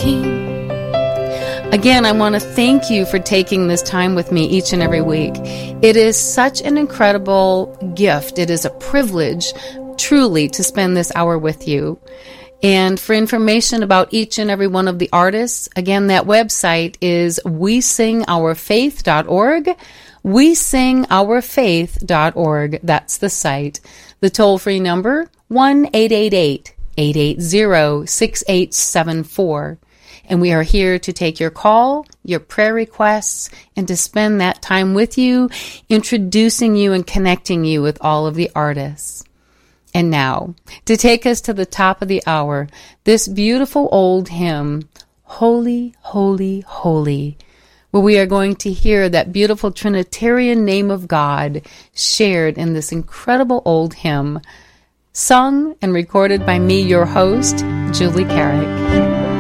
King. Again, I want to thank you for taking this time with me each and every week. It is such an incredible gift. It is a privilege, truly, to spend this hour with you. And for information about each and every one of the artists, again, that website is wesingourfaith.org. wesingourfaith.org. That's the site. The toll-free number, 1-888-880-6874. And we are here to take your call, your prayer requests, and to spend that time with you, introducing you and connecting you with all of the artists. And now, to take us to the top of the hour, this beautiful old hymn, Holy, Holy, Holy, where we are going to hear that beautiful Trinitarian name of God shared in this incredible old hymn, sung and recorded by me, your host, Julie Carrick.